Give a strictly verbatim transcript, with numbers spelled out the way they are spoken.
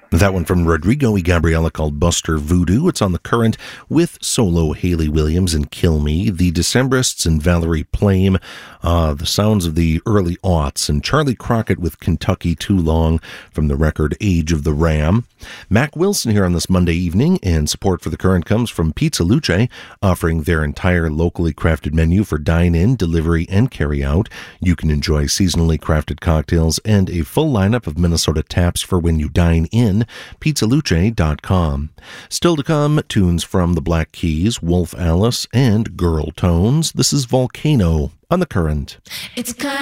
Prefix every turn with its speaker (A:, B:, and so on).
A: That one from Rodrigo y Gabriela called Buster Voodoo. It's on The Current with solo Hayley Williams and Kill Me, the Decemberists and Valerie Plame, uh, the sounds of the early aughts, and Charlie Crockett with Kentucky Too Long from the record Age of the Ram. Mac Wilson here on this Monday evening, and support for The Current comes from Pizza Luce, offering their entire locally crafted menu for dine-in, delivery, and carry-out. You can enjoy seasonally crafted cocktails and a full lineup of Minnesota taps for when you dine in. pizza luce dot com. Still to come, tunes from the Black Keys, Wolf Alice, and Girl Tones. This is Volcano on The Current.
B: It's kind